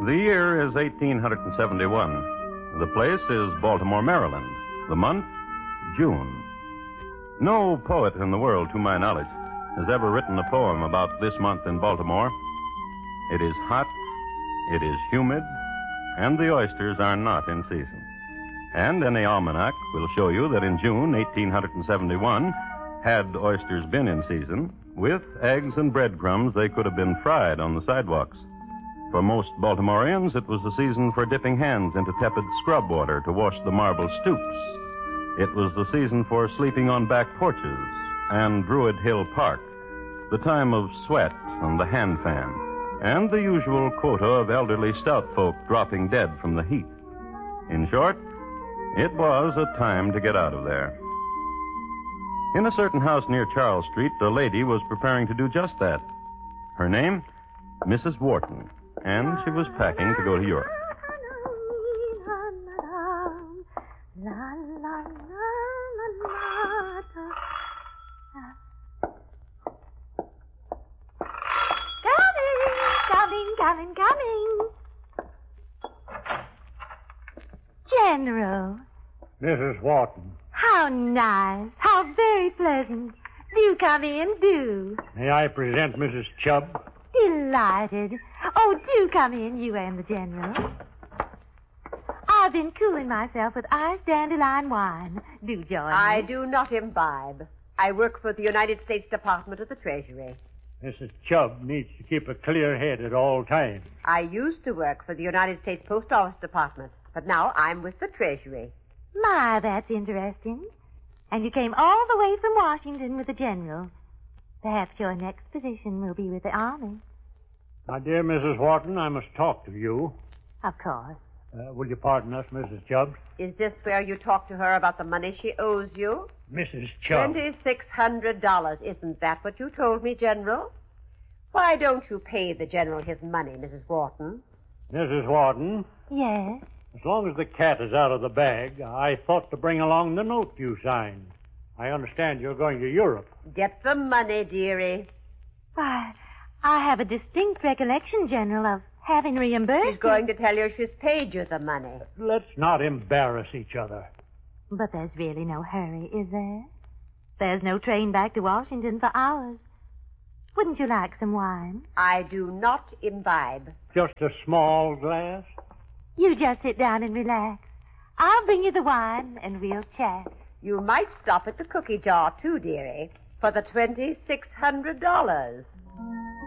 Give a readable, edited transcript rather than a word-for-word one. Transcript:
The year is 1871. The place is Baltimore, Maryland. The month, June. No poet in the world, to my knowledge, has ever written a poem about this month in Baltimore. It is hot, it is humid, and the oysters are not in season. And any almanac will show you that in June 1871, had oysters been in season, with eggs and breadcrumbs, they could have been fried on the sidewalks. For most Baltimoreans, it was the season for dipping hands into tepid scrub water to wash the marble stoops. It was the season for sleeping on back porches and Druid Hill Park, the time of sweat and the hand fan, and the usual quota of elderly stout folk dropping dead from the heat. In short, it was a time to get out of there. In a certain house near Charles Street, a lady was preparing to do just that. Her name, Mrs. Wharton, and she was packing to go to Europe. Coming. General. Mrs. Wharton. How nice. How very pleasant. Do come in, do. May I present Mrs. Chubb? Delighted. Oh, do come in, you and the General. I've been cooling myself with iced dandelion wine. Do join me. I do not imbibe. I work for the United States Department of the Treasury. Mrs. Chubb needs to keep a clear head at all times. I used to work for the United States Post Office Department, but now I'm with the Treasury. My, that's interesting. And you came all the way from Washington with the General. Perhaps your next position will be with the Army. My dear Mrs. Wharton, I must talk to you. Of course. Will you pardon us, Mrs. Chubb? Is this where you talk to her about the money she owes you? Mrs. Chubb. $2,600. Isn't that what you told me, General? Why don't you pay the General his money, Mrs. Wharton? Mrs. Wharton? Yes? As long as the cat is out of the bag, I thought to bring along the note you signed. I understand you're going to Europe. Get the money, dearie. Why, I have a distinct recollection, General, of having reimbursed. She's going to tell you she's paid you the money. Let's not embarrass each other. But there's really no hurry, is there? There's no train back to Washington for hours. Wouldn't you like some wine? I do not imbibe. Just a small glass? You just sit down and relax. I'll bring you the wine, and we'll chat. You might stop at the cookie jar, too, dearie, for the $2,600.